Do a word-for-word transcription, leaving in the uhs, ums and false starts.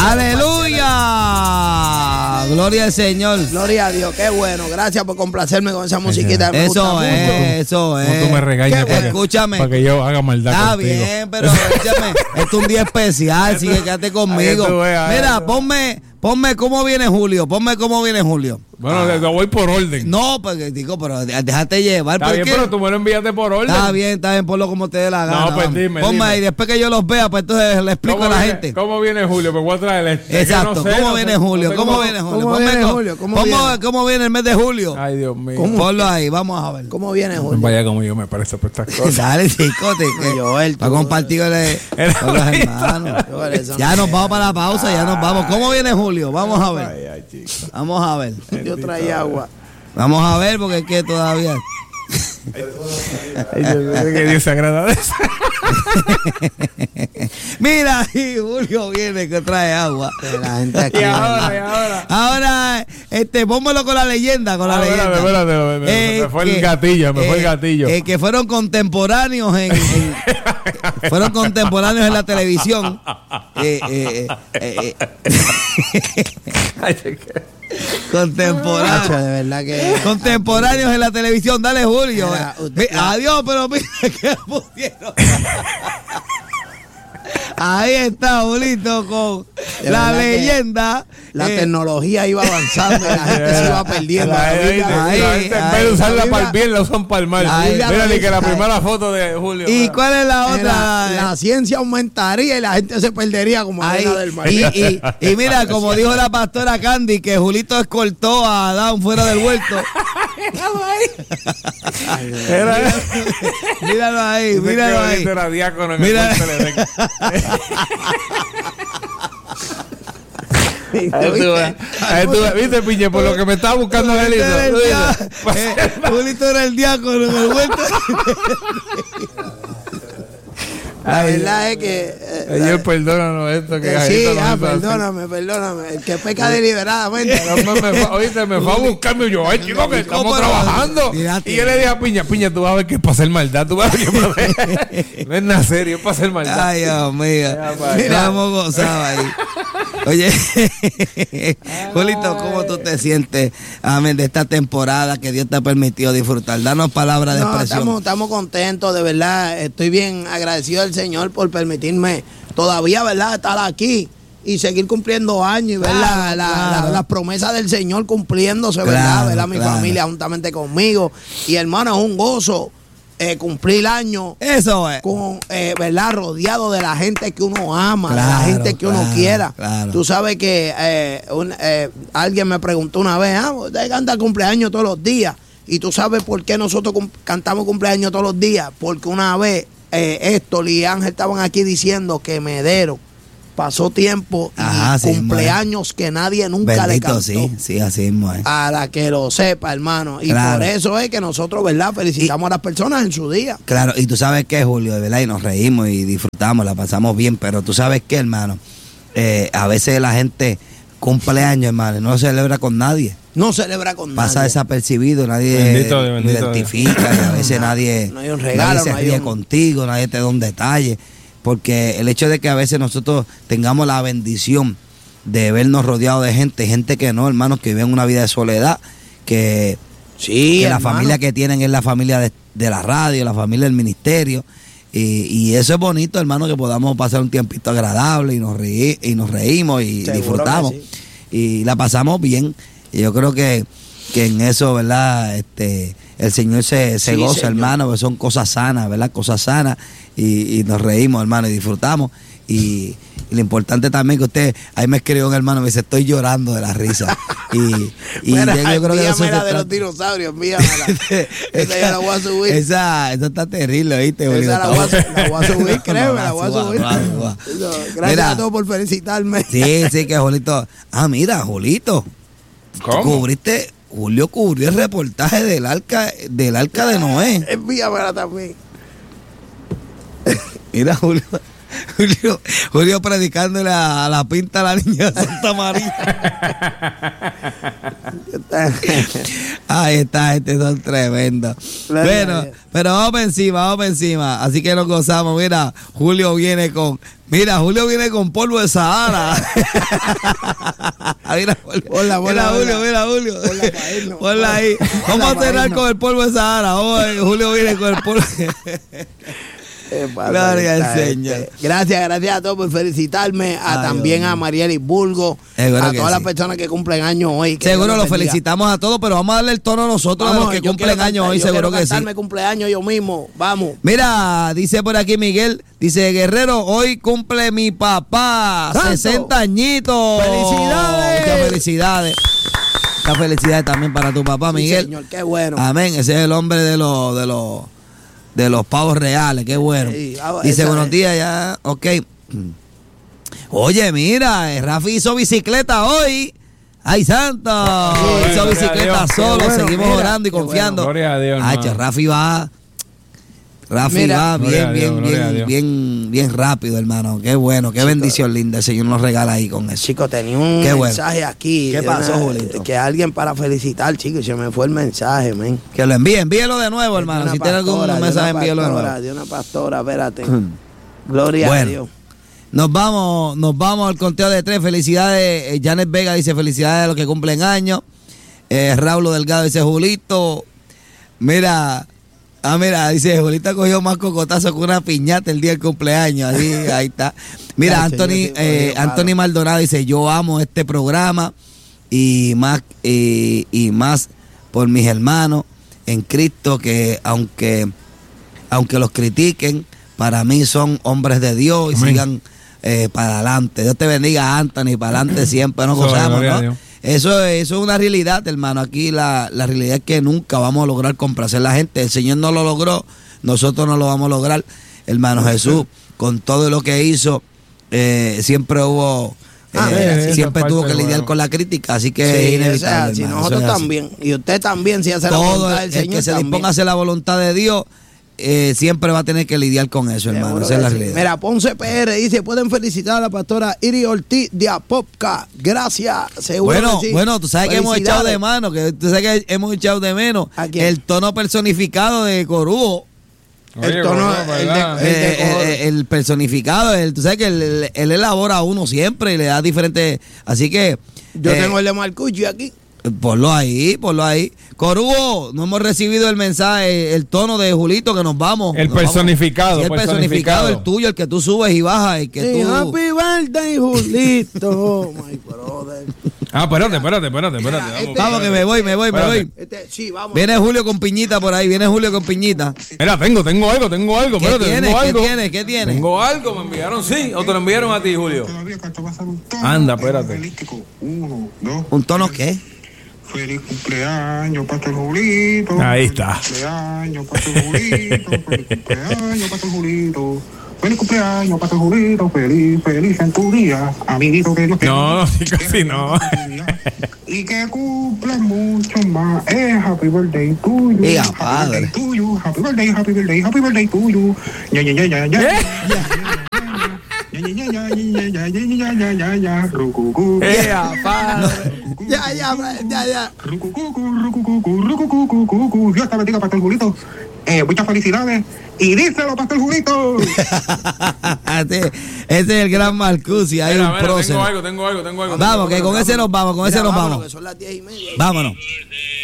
¡Aleluya! Gloria al Señor. Gloria a Dios, qué bueno. Gracias por complacerme con esa musiquita. Me Eso gusta es, mucho. eso es. Como tú me regañas para, escúchame, que, para que yo haga maldad está contigo. bien, pero escúchame, esto es un día especial, así que quédate conmigo. veas, Mira, ponme, ponme cómo viene Julio, ponme cómo viene Julio. Bueno, ah. yo voy por orden. No, porque digo, pero déjate llevar. Está bien, qué? pero tú me lo enviaste por orden. Está bien, está bien, ponlo como te dé la gana. No, pues dime, ponme dime. ahí, después que yo los vea, pues entonces le explico a la viene, gente. ¿Cómo viene Julio? Me voy a traer este. Exacto, no sé, ¿cómo no viene sé, Julio? No ¿Cómo, cómo viene Julio? ¿Cómo Ponme viene co- Julio? ¿Cómo ¿Cómo, viene? ¿Cómo viene el mes de julio? Ay, Dios mío. ¿Cómo? Ponlo ahí, vamos a ver. ¿Cómo viene, Julio? Vaya como yo me parece por estas cosas. Dale, chicote, que Joel, para tú- compartirle con los hermanos. Joel, eso Ya no nos es. vamos para la pausa, ya nos vamos. ¿Cómo viene Julio? Vamos a ver. Ay, ay, chico. Vamos a ver. Yo traía agua. Vamos a ver porque es que todavía. Ay, Dios mío, que Dios se agrada de eso. Mira, ahí Julio viene que trae agua. La gente aquí. Y ahora, y ahora. Ahora, este, pónmelo con la leyenda, con la Ah, leyenda. espérate, espérate, me, me- Eh, me fue que- el gatillo, me fue el eh, gatillo. eh, que fueron contemporáneos en, en- fueron contemporáneos en la televisión. Eh, eh, eh, eh, eh, contemporáneos. Nacho, de verdad que. Contemporáneos en la televisión. Dale, Julio. Mira, usted- Eh, Adiós, pero mira que pusieron. Ahí está, Julito, con De la verdad que leyenda. La Eh, tecnología iba avanzando y la gente se iba perdiendo. La, La gente- Biblia- la ahí, gente en ahí, vez de usarla la para el Biblia- bien, la usan para el mal. la Biblia Mira, lo ni que la dice. primera foto de Julio. ¿Y mira. cuál es la otra? la, la ciencia aumentaría y la gente se perdería como Ahí, arena del mar. y, y, y mira, como dijo la pastora Candy, que Julito escoltó a Adán fuera del huerto. Era, Míralo ahí, dice que míralo ahí. Julito era diácono en Mira. el Puerto Edén. Ahí tú ves, ahí tú ves. ¿Viste, Piñe? Por lo que me estaba buscando Julito Angelito. era el ¿Tú dia- dices? eh, Julito era el diácono en el huerto. La verdad es que. eh, Señor, perdónanos esto que que sí, Angelito nos ah, hizo hacer. perdóname, perdóname. El que peca deliberadamente. No, me, me fue- oíste, me fue a buscarme y yo, ay, chico, que estamos pero- trabajando. Mírate. Y yo le dije a Piña, Piña, tú vas a ver que es para hacer maldad. Tú vas a ver que es para hacer. No es nada serio, es para hacer maldad. Ay, Dios mío. Mira. Hemos gozado ahí. Oye, Julito, ¿cómo tú te sientes, amén, de esta temporada que Dios te ha permitido disfrutar? Danos palabras de No, expresión. estamos, estamos contentos, de verdad. Estoy bien agradecido al Señor por permitirme todavía, ¿verdad?, estar aquí y seguir cumpliendo años y ver la- Claro, la- claro. la- las promesas del Señor cumpliéndose, Claro, ¿verdad? ¿verdad? Mi claro. familia juntamente conmigo. Y hermano, es un gozo eh, cumplir años. Eso es. Con, eh, ¿verdad? Rodeado de la gente que uno ama, de la Claro, gente que uno claro, quiera. claro. Tú sabes que eh, un- eh, alguien me preguntó una vez, ah, usted canta cumpleaños todos los días. Y tú sabes por qué nosotros cum- cantamos cumpleaños todos los días. Porque una vez eh, Héctor y Ángel estaban aquí diciendo que Medero pasó tiempo y Ajá, sí, cumpleaños que nadie nunca le Bendito, cantó. sí, sí, así mismo es. A la que lo sepa, hermano. Y Claro. por eso es que nosotros, ¿verdad? Felicitamos a las personas en su día. Claro, y tú sabes qué, Julio, de verdad, y nos reímos y disfrutamos, la pasamos bien, pero tú sabes qué, hermano, eh, a veces la gente cumpleaños, hermano, y no celebra con nadie. No celebra con Pasa nadie. desapercibido, nadie Bendito Dios, bendito identifica, y a veces nadie, no hay un regalo, nadie se no hay ríe un- contigo, nadie te da un detalle, porque el hecho de que a veces nosotros tengamos la bendición de vernos rodeados de gente, gente que no, hermanos, que viven una vida de soledad, que, Sí, que la hermano. familia que tienen es la familia de, de la radio, la familia del ministerio, y, y eso es bonito, hermano, que podamos pasar un tiempito agradable y nos, reí, y nos reímos y Seguro disfrutamos, que sí. y la pasamos bien. Y yo creo que, que en eso, ¿verdad? Este, el Señor se, se Sí, goza, señor. hermano, porque son cosas sanas, ¿verdad? Cosas sanas, y, y nos reímos, hermano, y disfrutamos. Y, y lo importante también que usted, ahí me escribió un hermano, me dice, estoy llorando de la risa. Y, y Mira, yo, yo creo que eso envíamela se de los trata- dinosaurios, envíamela. Esa yo la voy a subir. Esa, esa está terrible, ¿viste? Julio? Esa la voy a, su- la voy a subir, créeme, No, la voy a suba, subir. suba, suba. No, gracias Mira. a todos por felicitarme. Sí, sí, que Julito. Ah, mira, Julito. ¿Cómo? Cubriste, Julio cubrió el reportaje del arca, del arca de Noé. Envíamela también. Mira, Julio. Julio, Julio predicándole a, a la pinta a la niña de Santa María. Ay, esta gente son tremendos. Gloria a Bueno, Dios. pero vamos para encima, vamos para encima. Así que nos gozamos. Mira, Julio viene con, Mira, Julio viene con polvo de Sahara. mira, Julio. Hola, mira, hola, Julio, hola. mira, Julio. Hola, Paerno. Ponla ahí. Vamos a cerrar con el polvo de Sahara. Hoy Julio viene con el polvo. Eh, Gloria al este, Señor. Gracias, gracias a todos por felicitarme. A Ay, también Dios a mío. Marielis Burgo. Seguro A que todas sí. las personas que cumplen años hoy. que Seguro Dios lo los bendiga. felicitamos a todos, pero vamos a darle el tono a nosotros, Vamos, a los que yo cumplen quiero años cantar, hoy, yo seguro quiero que sí. cantarme cumpleaños yo mismo. Vamos. Mira, dice por aquí Miguel, dice Guerrero, hoy cumple mi papá, ¡Santo! sesenta añitos. ¡Felicidades! Muchas felicidades. Muchas felicidades también para tu papá, Sí, Miguel. señor, qué bueno. Amén, ese es el hombre de los de los de los pavos reales, qué bueno. Sí, ah, Dice esa buenos es. días ya, ok. Oye, mira, eh, Rafi hizo bicicleta hoy. ¡Ay, santo! Sí, hizo gloria a bicicleta Dios. solo, Qué bueno, seguimos mira, orando y qué confiando. bueno. Gloria a Dios, Ay, hermano. Rafi va. Rafi Mira. va Gloria a bien, Dios, bien, gloria a bien, Dios. bien, bien rápido, hermano. Qué bueno, qué Chico. bendición linda el Señor nos regala ahí con eso. Chicos, tenía un Qué bueno. mensaje aquí. ¿Qué de pasó, Julito? Que alguien para felicitar, chicos, se me fue el mensaje, men. Que lo envíe, envíelo de nuevo, De hermano. una Si tiene algún pastora, de mensaje, una envíelo de pastora, nuevo. De una pastora, espérate. Gloria Bueno. a Dios. Nos vamos, nos vamos al conteo de tres. Felicidades, eh, Janet Vega dice felicidades a los que cumplen años. Eh, Raulo Delgado dice Julito. Mira, ah, mira, dice Julito cogió más cocotazo que una piñata el día del cumpleaños. Ahí, ahí está. Mira, Chacho, yo Anthony, sí, eh, jodido, Anthony palo. Maldonado dice yo amo este programa y más y, y más por mis hermanos en Cristo que aunque aunque los critiquen, para mí son hombres de Dios y Amén. sigan eh, para adelante. Dios te bendiga, Anthony, para adelante siempre nos Gloria, gozamos, gloria a ¿no? Dios. Eso, eso es una realidad, hermano. Aquí la, la realidad es que nunca vamos a lograr complacer a la gente. El Señor no lo logró, nosotros no lo vamos a lograr. Hermano Jesús, con todo lo que hizo, eh, siempre hubo... eh, Ah, esa siempre parte tuvo que del lidiar juego. con la crítica, así que Sí, es o inevitable. sea, si hermano, nosotros eso es así. también, y usted también, si hace la Todo voluntad el, del el Señor que se también. disponga a hacer la voluntad de Dios, eh, siempre va a tener que lidiar con eso, hermano. Seguro Esa es que la sí. realidad. Mira, Ponce P R dice, pueden felicitar a la pastora Iri Ortiz de Apopka. Gracias, seguro Bueno, que sí. bueno, tú sabes que hemos echado de Felicidades. mano, que tú sabes que hemos echado de menos ¿A quién? el tono personificado de Corujo. Oye, El tono, gordo, el de- ¿verdad? El Eh, Corujo. eh, el personificado, el- tú sabes que él, él- él elabora a uno siempre y le da diferentes. Así que. Yo eh, tengo el de Marcucci aquí. Ponlo ahí, ponlo ahí. Corujo, no hemos recibido el mensaje, el tono de Julito que nos vamos. El nos vamos. personificado, Sí, el personificado, personificado. el tuyo, el que tú subes y bajas, el que Sí, tú. happy birthday, Julito. Oh, my brother. Ah, espérate, espérate, espérate, espérate. Mira, Vamos, este- Vamos, que me voy, me voy, me Espérate. voy. Este, sí, vamos. Viene Julio con piñita por ahí, viene Julio con piñita. Mira, tengo, tengo algo, tengo algo. ¿Qué Espérate, tienes? tengo ¿Qué algo. tienes? ¿Qué tienes? Tengo algo, me enviaron, sí, o te lo enviaron a ti, Julio. Anda, espérate. Uno, dos. ¿Un tono qué? Feliz cumpleaños, Pastor Julito. Ahí está. Feliz cumpleaños, Pastor Julito. Feliz cumpleaños, Pastor Julito. Feliz cumpleaños, Pastor Julito. Feliz, feliz en tu día, amiguito que Dios te No, bendiga. sí, casi no. Y que cumplas mucho más. Eh, happy birthday to you. Diga, Happy padre. birthday to you. Happy birthday, happy birthday, happy birthday to you. Ya, ya, ya, ya, ya. ¿Eh? Ya, ya, ya, ya, ya, ya, ya, ya, ya, ya, ya. Rucucú. Eh, padre. Ya, ya, ya, ya. Rucucucu, rucucucu, rucucucucucu. Dios te bendiga, Pastor Julito. Eh, muchas felicidades. Y díselo, Pastor Julito. ese, ese es el gran Marcusi, hay Mira, un mira, prócer. tengo algo, tengo algo, tengo algo. Vamos, que con ese nos vamos, con ese Mira, nos vámonos, vamos. que son las diez y media. Vámonos.